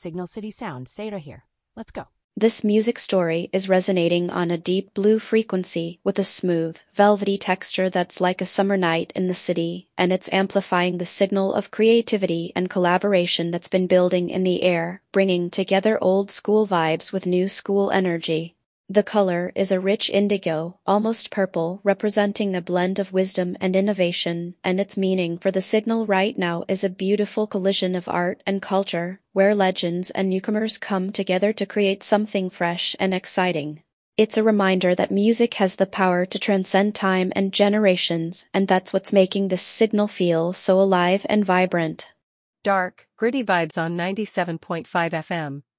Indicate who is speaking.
Speaker 1: Signal City sound. Say it right here. Let's go.
Speaker 2: This music story is resonating on a deep blue frequency with a smooth, velvety texture that's like a summer night in the city, and it's amplifying the signal of creativity and collaboration that's been building in the air, bringing together old school vibes with new school energy. The color is a rich indigo, almost purple, representing a blend of wisdom and innovation, and its meaning for the signal right now is a beautiful collision of art and culture, where legends and newcomers come together to create something fresh and exciting. It's a reminder that music has the power to transcend time and generations, and that's what's making this signal feel so alive and vibrant.
Speaker 3: Dark, gritty vibes on 97.5 FM.